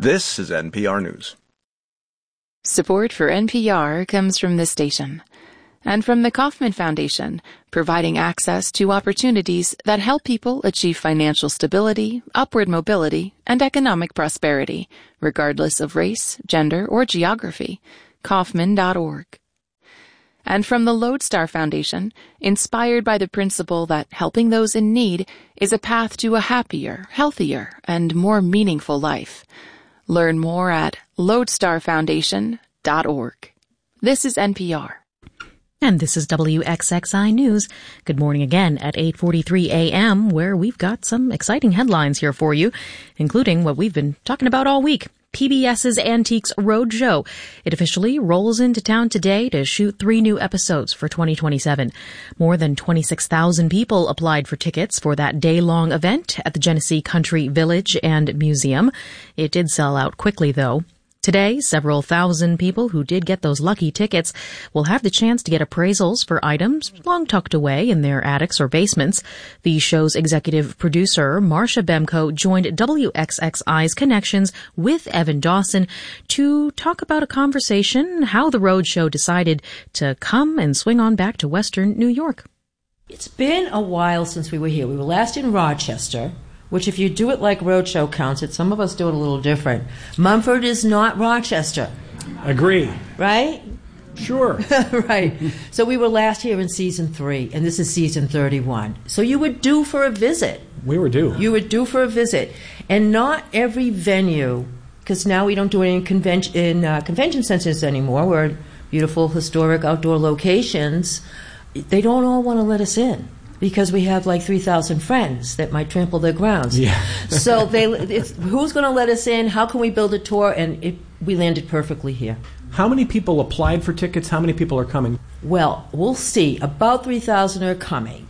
This is NPR News. Support for NPR comes from this station and from the Kauffman Foundation, providing access to opportunities that help people achieve financial stability, upward mobility, and economic prosperity, regardless of race, gender, or geography. Kauffman.org. And from the Lodestar Foundation, inspired by the principle that helping those in need is a path to a happier, healthier, and more meaningful life. Learn more at lodestarfoundation.org. This is NPR. And this is WXXI News. Good morning again at 8:43 a.m., where we've got some exciting headlines here for you, including what we've been talking about all week. PBS's Antiques Roadshow. It officially rolls into town today to shoot 3 new episodes for 2027. More than 26,000 people applied for tickets for that day-long event at the Genesee Country Village and Museum. It did sell out quickly, though. Today, several thousand people who did get those lucky tickets will have the chance to get appraisals for items long tucked away in their attics or basements. The show's executive producer, Marcia Bemko, joined WXXI's Connections with Evan Dawson to talk about a conversation, how the Roadshow decided to come and swing on back to Western New York. It's been a while since we were here. We were last in Rochester, which if you do it like Roadshow counts it, some of us do it a little different. Mumford is not Rochester. Agree. Right? Sure. Right. So we were last here in season 3, and this is season 31. So you were due for a visit. We were due. You were due for a visit. And not every venue, because now we don't do it in convention centers anymore. We're in beautiful, historic outdoor locations. They don't all want to let us in, because we have like 3,000 friends that might trample their grounds. Yeah. So who's going to let us in? How can we build a tour? And we landed perfectly here. How many people applied for tickets? How many people are coming? Well, we'll see. About 3,000 are coming.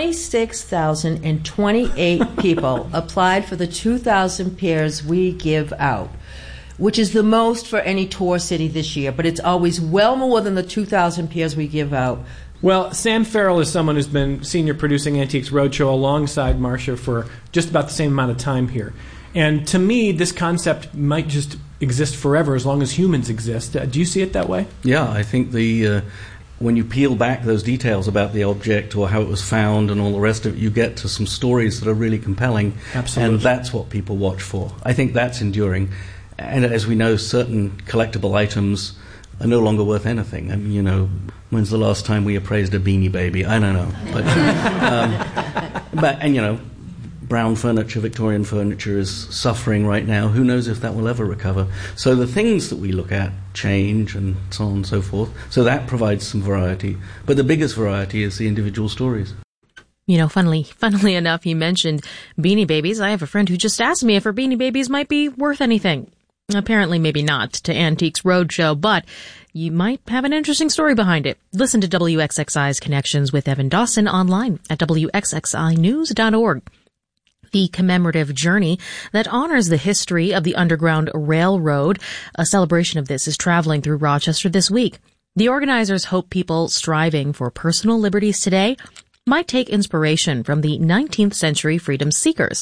26,028 people applied for the 2,000 pairs we give out, which is the most for any tour city this year. But it's always well more than the 2,000 pairs we give out. Well, Sam Farrell is someone who's been senior producing Antiques Roadshow alongside Marcia for just about the same amount of time here. And to me, this concept might just exist forever as long as humans exist. Do you see it that way? Yeah, I think when you peel back those details about the object or how it was found and all the rest of it, you get to some stories that are really compelling. Absolutely. And that's what people watch for. I think that's enduring. And as we know, certain collectible items are no longer worth anything. I mean, when's the last time we appraised a Beanie Baby? I don't know. But brown furniture, Victorian furniture is suffering right now. Who knows if that will ever recover? So the things that we look at change and so on and so forth. So that provides some variety. But the biggest variety is the individual stories. Funnily enough, you mentioned Beanie Babies. I have a friend who just asked me if her Beanie Babies might be worth anything. Apparently maybe not to Antiques Roadshow, but you might have an interesting story behind it. Listen to WXXI's Connections with Evan Dawson online at WXXInews.org. The commemorative journey that honors the history of the Underground Railroad. A celebration of this is traveling through Rochester this week. The organizers hope people striving for personal liberties today might take inspiration from the 19th century freedom seekers.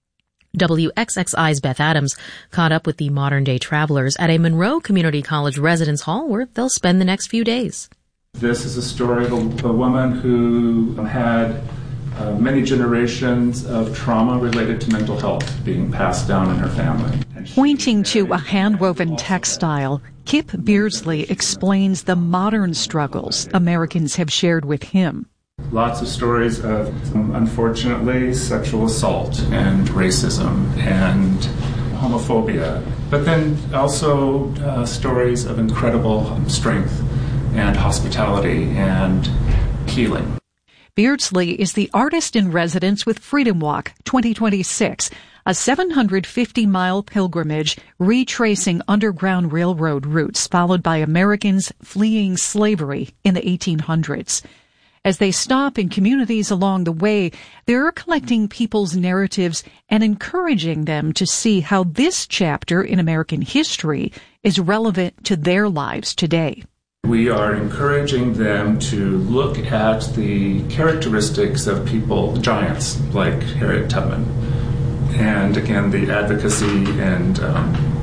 WXXI's Beth Adams caught up with the modern-day travelers at a Monroe Community College residence hall where they'll spend the next few days. This is a story of a woman who had many generations of trauma related to mental health being passed down in her family. Pointing to a hand-woven textile, Kip Beardsley explains the modern struggles Americans have shared with him. Lots of stories of, unfortunately, sexual assault and racism and homophobia, but then also stories of incredible strength and hospitality and healing. Beardsley is the artist in residence with Freedom Walk 2026, a 750-mile pilgrimage retracing Underground Railroad routes followed by Americans fleeing slavery in the 1800s. As they stop in communities along the way, they're collecting people's narratives and encouraging them to see how this chapter in American history is relevant to their lives today. We are encouraging them to look at the characteristics of people, giants like Harriet Tubman, and again, the advocacy and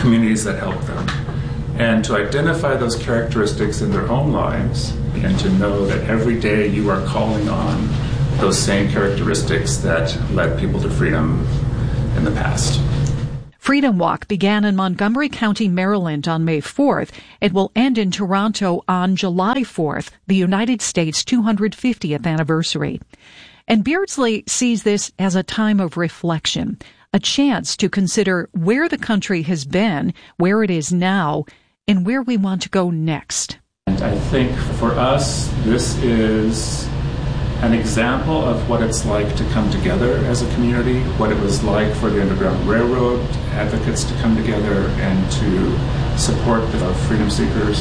communities that help them. And to identify those characteristics in their own lives and to know that every day you are calling on those same characteristics that led people to freedom in the past. Freedom Walk began in Montgomery County, Maryland on May 4th. It will end in Toronto on July 4th, the United States' 250th anniversary. And Beardsley sees this as a time of reflection, a chance to consider where the country has been, where it is now, and where we want to go next. And I think for us, this is an example of what it's like to come together as a community, what it was like for the Underground Railroad advocates to come together and to support the freedom seekers.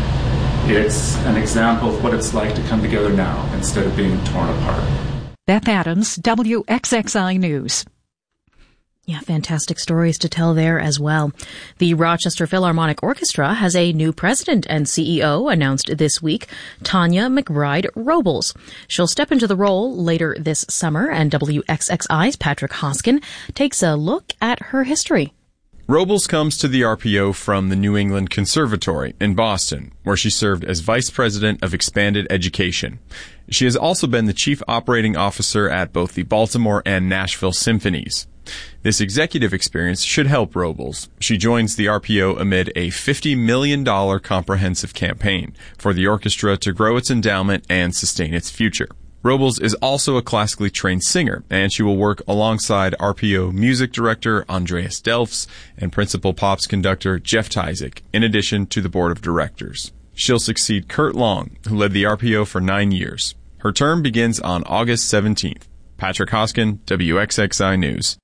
It's an example of what it's like to come together now instead of being torn apart. Beth Adams, WXXI News. Yeah, fantastic stories to tell there as well. The Rochester Philharmonic Orchestra has a new president and CEO announced this week, Tanya McBride Robles. She'll step into the role later this summer, and WXXI's Patrick Hoskin takes a look at her history. Robles comes to the RPO from the New England Conservatory in Boston, where she served as Vice President of Expanded Education. She has also been the Chief Operating Officer at both the Baltimore and Nashville Symphonies. This executive experience should help Robles. She joins the RPO amid a $50 million comprehensive campaign for the orchestra to grow its endowment and sustain its future. Robles is also a classically trained singer, and she will work alongside RPO music director Andreas Delfs and principal pops conductor Jeff Tyzik, in addition to the board of directors. She'll succeed Kurt Long, who led the RPO for 9 years. Her term begins on August 17th. Patrick Hoskin, WXXI News.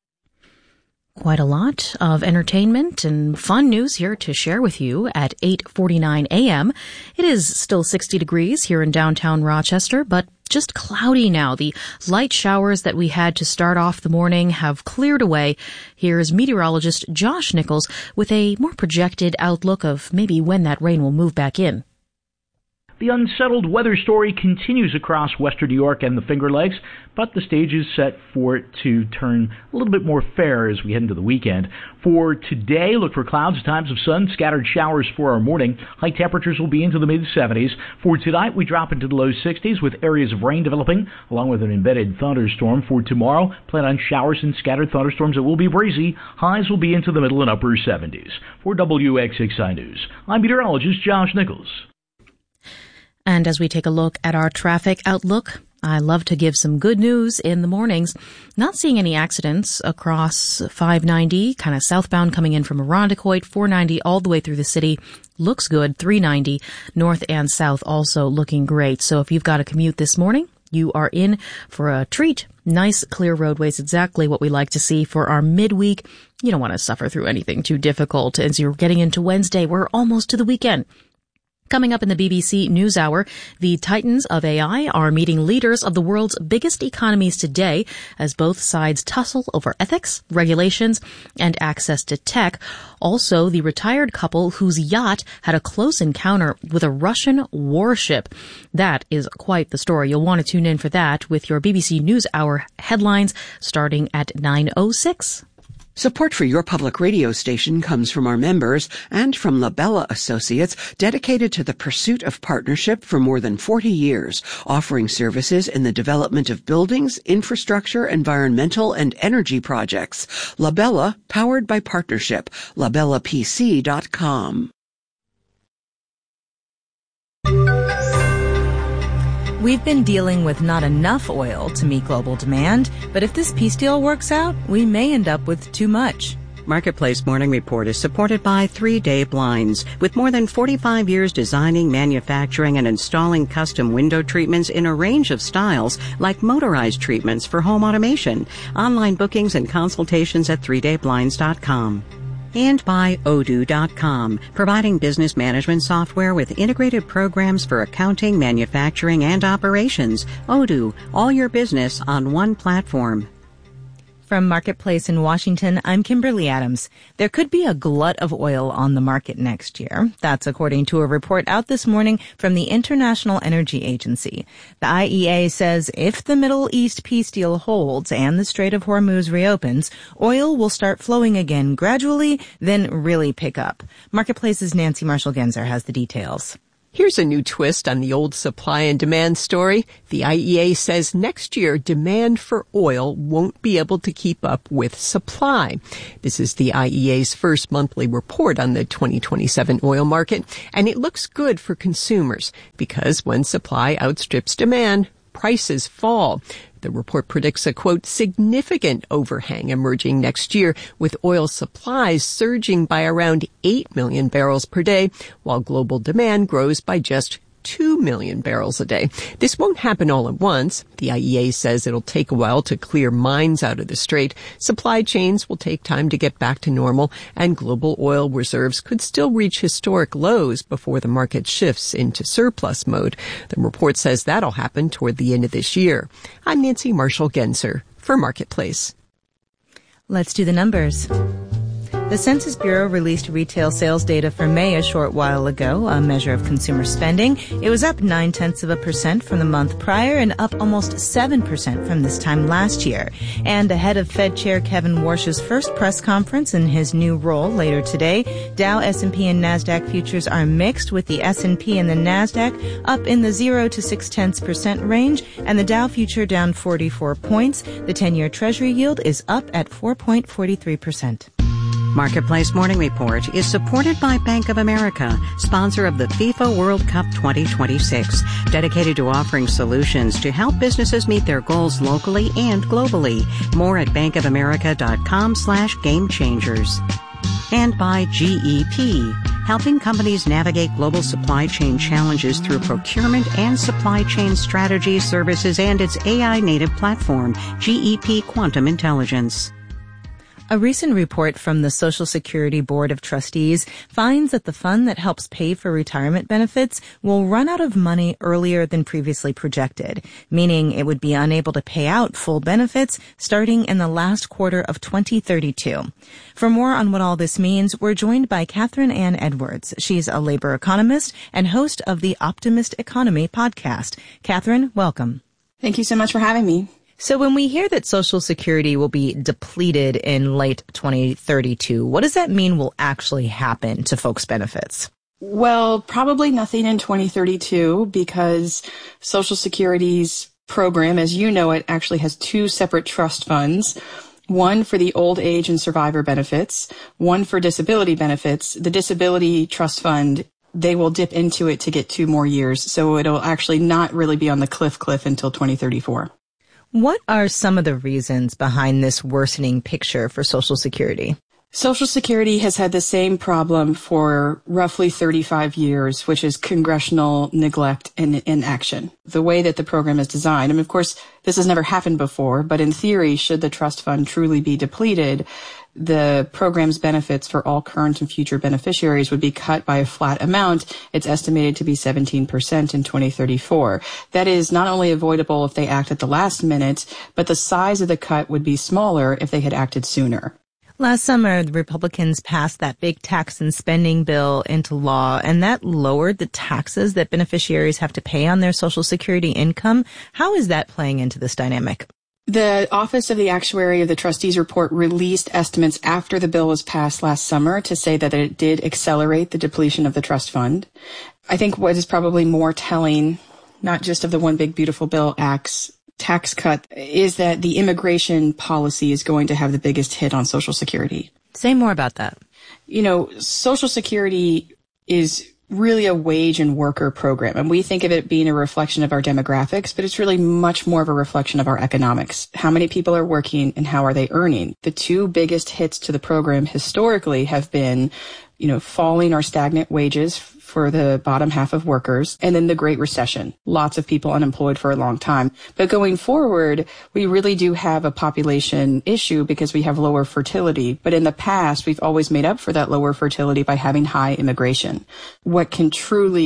Quite a lot of entertainment and fun news here to share with you at 8:49 a.m. It is still 60 degrees here in downtown Rochester, but just cloudy now. The light showers that we had to start off the morning have cleared away. Here's meteorologist Josh Nichols with a more projected outlook of maybe when that rain will move back in. The unsettled weather story continues across western New York and the Finger Lakes, but the stage is set for it to turn a little bit more fair as we head into the weekend. For today, look for clouds, times of sun, scattered showers for our morning. High temperatures will be into the mid-70s. For tonight, we drop into the low 60s with areas of rain developing, along with an embedded thunderstorm. For tomorrow, plan on showers and scattered thunderstorms that will be breezy. Highs will be into the middle and upper 70s. For WXXI News, I'm meteorologist Josh Nichols. And as we take a look at our traffic outlook, I love to give some good news in the mornings. Not seeing any accidents across 590, kind of southbound coming in from Irondequoit, 490 all the way through the city. Looks good. 390 north and south also looking great. So if you've got a commute this morning, you are in for a treat. Nice, clear roadways, exactly what we like to see for our midweek. You don't want to suffer through anything too difficult. As you're getting into Wednesday, we're almost to the weekend. Coming up in the BBC NewsHour, the titans of AI are meeting leaders of the world's biggest economies today as both sides tussle over ethics, regulations, and access to tech. Also, the retired couple whose yacht had a close encounter with a Russian warship. That is quite the story. You'll want to tune in for that with your BBC NewsHour headlines starting at 9:06. Support for your public radio station comes from our members and from Labella Associates, dedicated to the pursuit of partnership for more than 40 years, offering services in the development of buildings, infrastructure, environmental, and energy projects. Labella, powered by partnership. LabellaPC.com. We've been dealing with not enough oil to meet global demand, but if this peace deal works out, we may end up with too much. Marketplace Morning Report is supported by 3 Day Blinds. With more than 45 years designing, manufacturing, and installing custom window treatments in a range of styles, like motorized treatments for home automation. Online bookings and consultations at 3dayblinds.com. And by Odoo.com, providing business management software with integrated programs for accounting, manufacturing, and operations. Odoo, all your business on one platform. From Marketplace in Washington, I'm Kimberly Adams. There could be a glut of oil on the market next year. That's according to a report out this morning from the International Energy Agency. The IEA says if the Middle East peace deal holds and the Strait of Hormuz reopens, oil will start flowing again gradually, then really pick up. Marketplace's Nancy Marshall-Genzer has the details. Here's a new twist on the old supply and demand story. The IEA says next year demand for oil won't be able to keep up with supply. This is the IEA's first monthly report on the 2027 oil market, and it looks good for consumers because when supply outstrips demand, prices fall. The report predicts a, quote, significant overhang emerging next year, with oil supplies surging by around 8 million barrels per day, while global demand grows by just 2 million barrels a day. This won't happen all at once. The IEA says it'll take a while to clear mines out of the strait. Supply chains will take time to get back to normal, and global oil reserves could still reach historic lows before the market shifts into surplus mode. The report says that'll happen toward the end of this year. I'm Nancy Marshall-Genzer for Marketplace. Let's do the numbers. The Census Bureau released retail sales data for May a short while ago, a measure of consumer spending. It was up 0.9% from the month prior and up almost 7% from this time last year. And ahead of Fed Chair Kevin Warsh's first press conference in his new role later today, Dow, S&P, and NASDAQ futures are mixed, with the S&P and the NASDAQ up in the 0 to 0.6% range, and the Dow future down 44 points. The 10-year Treasury yield is up at 4.43%. Marketplace Morning Report is supported by Bank of America, sponsor of the FIFA World Cup 2026, dedicated to offering solutions to help businesses meet their goals locally and globally. More at bankofamerica.com/gamechangers. And by GEP, helping companies navigate global supply chain challenges through procurement and supply chain strategy services and its AI-native platform, GEP Quantum Intelligence. A recent report from the Social Security Board of Trustees finds that the fund that helps pay for retirement benefits will run out of money earlier than previously projected, meaning it would be unable to pay out full benefits starting in the last quarter of 2032. For more on what all this means, we're joined by Catherine Ann Edwards. She's a labor economist and host of the Optimist Economy podcast. Catherine, welcome. Thank you so much for having me. So when we hear that Social Security will be depleted in late 2032, what does that mean will actually happen to folks' benefits? Well, probably nothing in 2032 because Social Security's program, as you know it, actually has two separate trust funds. One for the old age and survivor benefits, one for disability benefits. The disability trust fund, they will dip into it to get 2 more years. So it'll actually not really be on the cliff until 2034. What are some of the reasons behind this worsening picture for Social Security? Social Security has had the same problem for roughly 35 years, which is congressional neglect and inaction. The way that the program is designed, and of course, this has never happened before, but in theory, should the trust fund truly be depleted, the program's benefits for all current and future beneficiaries would be cut by a flat amount. It's estimated to be 17% in 2034. That is not only avoidable if they act at the last minute, but the size of the cut would be smaller if they had acted sooner. Last summer, the Republicans passed that big tax and spending bill into law, and that lowered the taxes that beneficiaries have to pay on their Social Security income. How is that playing into this dynamic? The Office of the Actuary of the Trustees Report released estimates after the bill was passed last summer to say that it did accelerate the depletion of the trust fund. I think what is probably more telling, not just of the One Big Beautiful Bill Act's tax cut, is that the immigration policy is going to have the biggest hit on Social Security. Say more about that. You know, Social Security is really a wage and worker program. And we think of it being a reflection of our demographics, but it's really much more of a reflection of our economics. How many people are working and how are they earning? The two biggest hits to the program historically have been, falling or stagnant wages for the bottom half of workers, and then the Great Recession. Lots of people unemployed for a long time. But going forward, we really do have a population issue because we have lower fertility. But in the past, we've always made up for that lower fertility by having high immigration. What can truly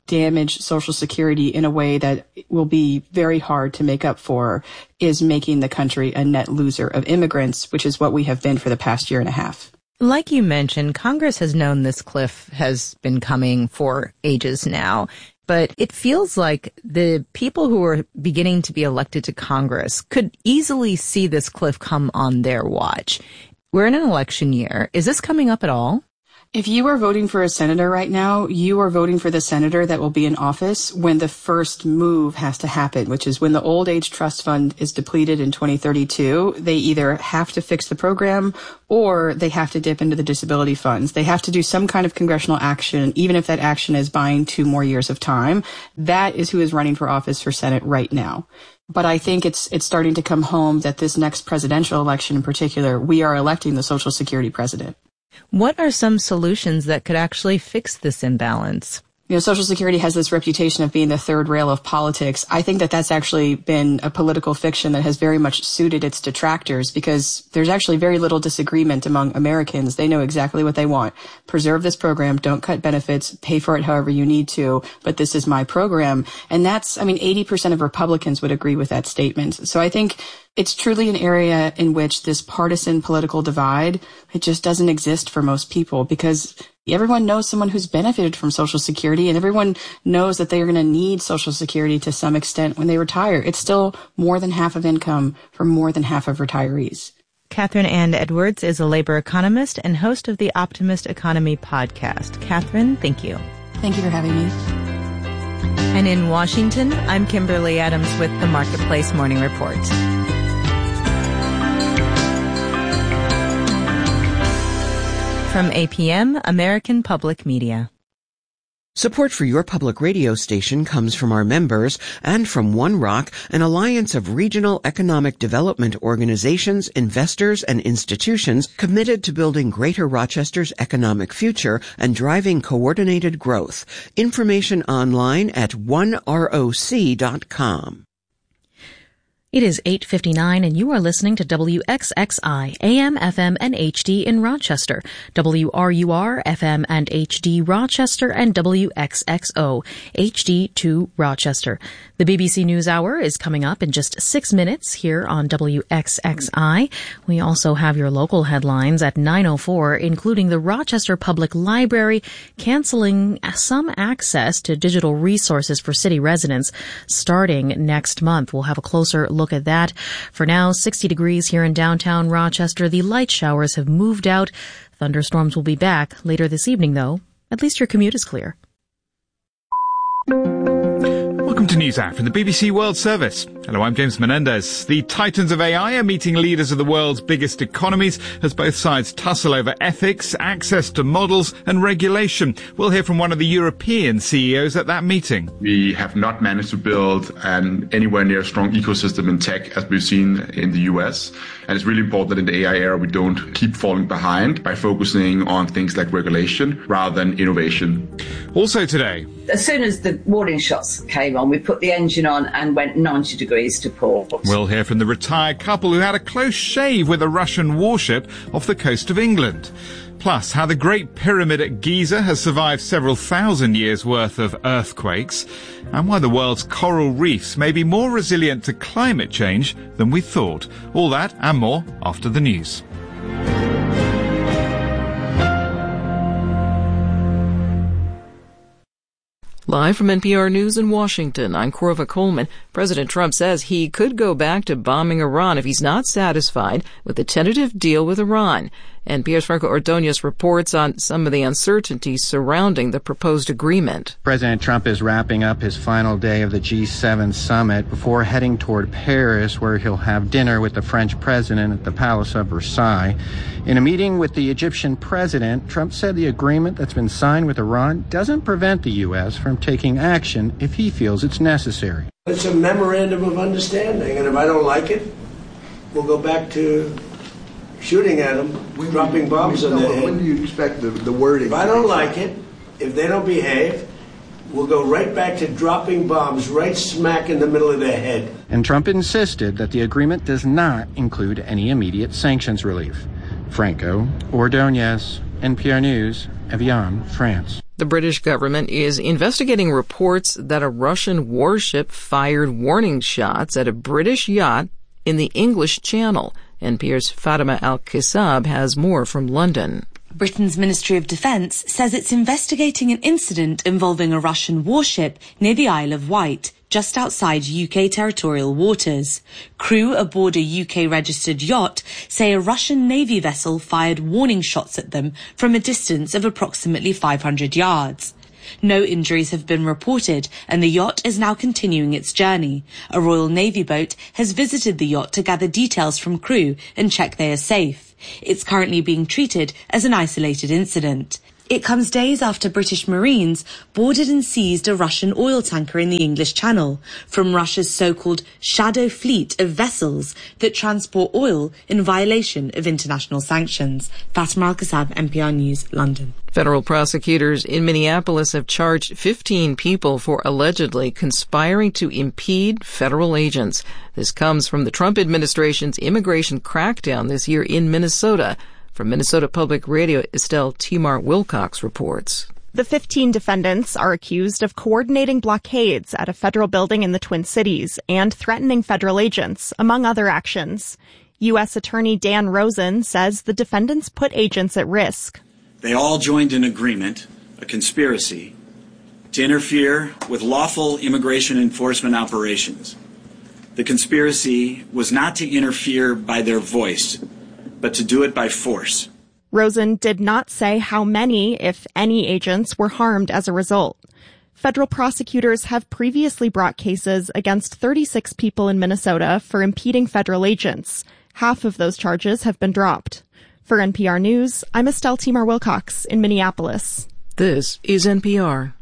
damage Social Security in a way that will be very hard to make up for is making the country a net loser of immigrants, which is what we have been for the past year and a half. Like you mentioned, Congress has known this cliff has been coming for ages now. But it feels like the people who are beginning to be elected to Congress could easily see this cliff come on their watch. We're in an election year. Is this coming up at all? If you are voting for a senator right now, you are voting for the senator that will be in office when the first move has to happen, which is when the old age trust fund is depleted in 2032. They either have to fix the program or they have to dip into the disability funds. They have to do some kind of congressional action, even if that action is buying 2 more years of time. That is who is running for office for Senate right now. But I think it's starting to come home that this next presidential election in particular, we are electing the Social Security president. What are some solutions that could actually fix this imbalance? You know, Social Security has this reputation of being the third rail of politics. I think that that's actually been a political fiction that has very much suited its detractors because there's actually very little disagreement among Americans. They know exactly what they want. Preserve this program, don't cut benefits, pay for it however you need to, but this is my program. And that's, 80% of Republicans would agree with that statement. So I think it's truly an area in which this partisan political divide, it just doesn't exist for most people because everyone knows someone who's benefited from Social Security and everyone knows that they are going to need Social Security to some extent when they retire. It's still more than half of income for more than half of retirees. Catherine Ann Edwards is a labor economist and host of the Optimist Economy podcast. Catherine, thank you. Thank you for having me. And in Washington, I'm Kimberly Adams with the Marketplace Morning Report. From APM, American Public Media. Support for your public radio station comes from our members and from One Rock, an alliance of regional economic development organizations, investors, and institutions committed to building Greater Rochester's economic future and driving coordinated growth. Information online at oneroc.com. It is 8:59 and you are listening to WXXI, AM, FM, and HD in Rochester, WRUR, FM and HD Rochester, and WXXO, HD2 Rochester. The BBC NewsHour is coming up in just 6 minutes here on WXXI. We also have your local headlines at 9:04, including the Rochester Public Library canceling some access to digital resources for city residents starting next month. We'll have a closer look at that. For now, 60 degrees here in downtown Rochester. The light showers have moved out. Thunderstorms will be back later this evening, though. At least your commute is clear. Welcome to NewsHour from the BBC World Service. Hello, I'm James Menendez. The titans of AI are meeting leaders of the world's biggest economies as both sides tussle over ethics, access to models and regulation. We'll hear from one of the European CEOs at that meeting. We have not managed to build an anywhere near strong ecosystem in tech as we've seen in the US. And it's really important that in the AI era we don't keep falling behind by focusing on things like regulation rather than innovation. Also today, as soon as the warning shots came on, we put the engine on and went 90 degrees to port. We'll hear from the retired couple who had a close shave with a Russian warship off the coast of England. Plus, how the Great Pyramid at Giza has survived several thousand years' worth of earthquakes, and why the world's coral reefs may be more resilient to climate change than we thought. All that and more after the news. Live from NPR News in Washington, I'm Corva Coleman. President Trump says he could go back to bombing Iran if he's not satisfied with the tentative deal with Iran. NPR's Franco Ordonez reports on some of the uncertainties surrounding the proposed agreement. President Trump is wrapping up his final day of the G7 summit before heading toward Paris, where he'll have dinner with the French president at the Palace of Versailles. In a meeting with the Egyptian president, Trump said the agreement that's been signed with Iran doesn't prevent the U.S. from taking action if he feels it's necessary. It's a memorandum of understanding, and if I don't like it, we'll go back to shooting at them, dropping bombs on their head. When do you expect the wording? If I don't like it, if they don't behave, we'll go right back to dropping bombs right smack in the middle of their head. And Trump insisted that the agreement does not include any immediate sanctions relief. Franco Ordonez, NPR News, Evian, France. The British government is investigating reports that a Russian warship fired warning shots at a British yacht in the English Channel. NPR's Fatima Al-Kisab has more from London. Britain's Ministry of Defence says it's investigating an incident involving a Russian warship near the Isle of Wight, just outside UK territorial waters. Crew aboard a UK-registered yacht say a Russian Navy vessel fired warning shots at them from a distance of approximately 500 yards. No injuries have been reported, and the yacht is now continuing its journey. A Royal Navy boat has visited the yacht to gather details from crew and check they are safe. It's currently being treated as an isolated incident. It comes days after British Marines boarded and seized a Russian oil tanker in the English Channel from Russia's so-called shadow fleet of vessels that transport oil in violation of international sanctions. Fatima Al-Kisab, NPR News, London. Federal prosecutors in Minneapolis have charged 15 people for allegedly conspiring to impede federal agents. This comes from the Trump administration's immigration crackdown this year in Minnesota. From Minnesota Public Radio, Estelle Timar-Wilcox reports. The 15 defendants are accused of coordinating blockades at a federal building in the Twin Cities and threatening federal agents, among other actions. U.S. Attorney Dan Rosen says the defendants put agents at risk. They all joined an agreement, a conspiracy, to interfere with lawful immigration enforcement operations. The conspiracy was not to interfere by their voice, but to do it by force. Rosen did not say how many, if any, agents were harmed as a result. Federal prosecutors have previously brought cases against 36 people in Minnesota for impeding federal agents. Half of those charges have been dropped. For NPR News, I'm Estelle Timar-Wilcox in Minneapolis. This is NPR.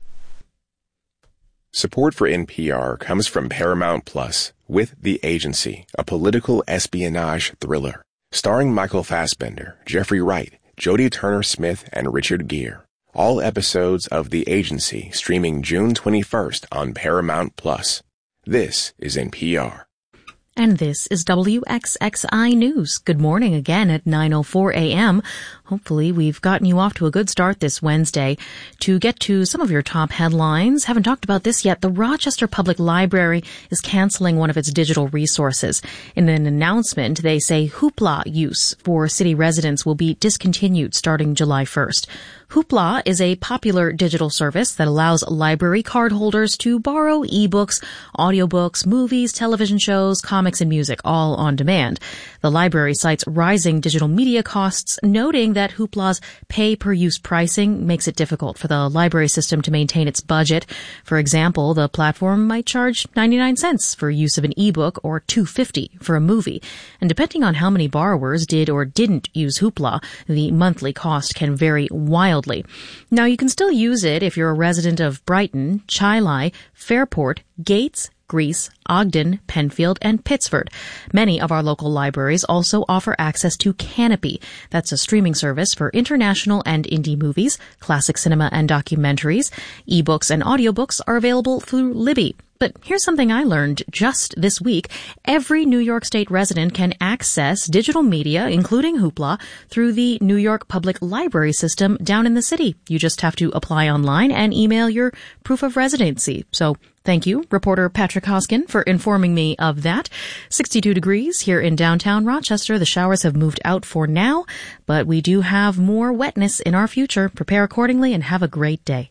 Support for NPR comes from Paramount Plus with The Agency, a political espionage thriller. Starring Michael Fassbender, Jeffrey Wright, Jodie Turner-Smith, and Richard Gere. All episodes of The Agency streaming June 21st on Paramount Plus. This is NPR. And this is WXXI News. Good morning again at 9:04 a.m. Hopefully we've gotten you off to a good start this Wednesday. To get to some of your top headlines, haven't talked about this yet, the Rochester Public Library is canceling one of its digital resources. In an announcement, they say Hoopla use for city residents will be discontinued starting July 1st. Hoopla is a popular digital service that allows library card holders to borrow ebooks, audiobooks, movies, television shows, comics, and music, all on demand. The library cites rising digital media costs, noting that Hoopla's pay-per-use pricing makes it difficult for the library system to maintain its budget. For example, the platform might charge 99 cents for use of an ebook or $2.50 for a movie. And depending on how many borrowers did or didn't use Hoopla, the monthly cost can vary wildly. Now, you can still use it if you're a resident of Brighton, Chilai, Fairport, Gates, Greece, Ogden, Penfield, and Pittsford. Many of our local libraries also offer access to Canopy. That's a streaming service for international and indie movies, classic cinema and documentaries. Ebooks and audiobooks are available through Libby. But here's something I learned just this week. Every New York State resident can access digital media, including Hoopla, through the New York Public Library system down in the city. You just have to apply online and email your proof of residency. So thank you, reporter Patrick Hoskin, for informing me of that. 62 degrees here in downtown Rochester. The showers have moved out for now, but we do have more wetness in our future. Prepare accordingly and have a great day.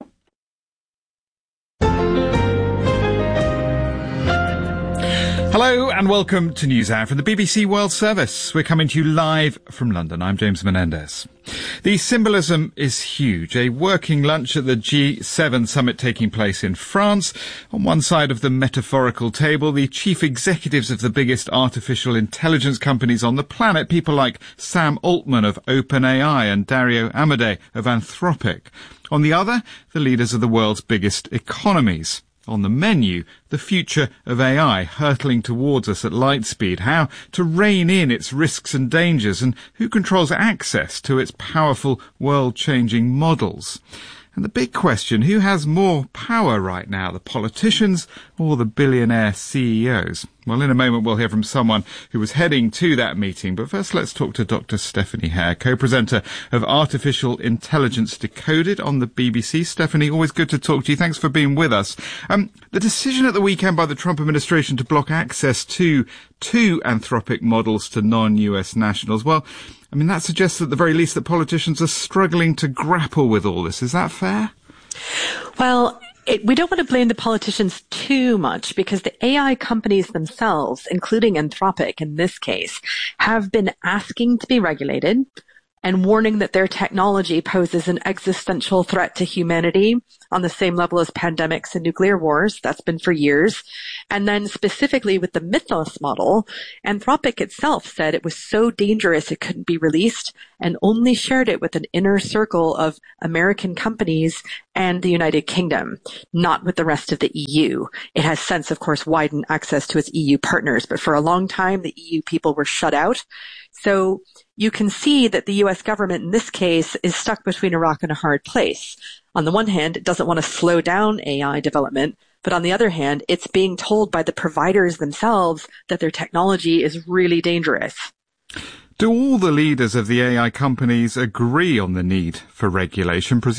Hello and welcome to NewsHour from the BBC World Service. We're coming to you live from London. I'm James Menendez. The symbolism is huge. A working lunch at the G7 summit taking place in France. On one side of the metaphorical table, the chief executives of the biggest artificial intelligence companies on the planet, people like Sam Altman of OpenAI and Dario Amodei of Anthropic. On the other, the leaders of the world's biggest economies. On the menu, the future of AI hurtling towards us at light speed, how to rein in its risks and dangers, and who controls access to its powerful world-changing models. And the big question, who has more power right now, the politicians or the billionaire CEOs? Well, in a moment we'll hear from someone who was heading to that meeting. But first let's talk to Dr. Stephanie Hare, co-presenter of Artificial Intelligence Decoded on the BBC. Stephanie, always good to talk to you. Thanks for being with us. The decision at the weekend by the Trump administration to block access to two Anthropic models to non-US nationals, well, I mean, that suggests at the very least that politicians are struggling to grapple with all this. Is that fair? Well, we don't want to blame the politicians too much because the AI companies themselves, including Anthropic in this case, have been asking to be regulated and warning that their technology poses an existential threat to humanity on the same level as pandemics and nuclear wars. That's been for years. And then specifically with the Mythos model, Anthropic itself said it was so dangerous it couldn't be released and only shared it with an inner circle of American companies and the United Kingdom, not with the rest of the EU. It has since, of course, widened access to its EU partners, but for a long time, the EU people were shut out. So you can see that the U.S. government in this case is stuck between a rock and a hard place. On the one hand, it doesn't want to slow down AI development, but on the other hand, it's being told by the providers themselves that their technology is really dangerous. Do all the leaders of the AI companies agree on the need for regulation?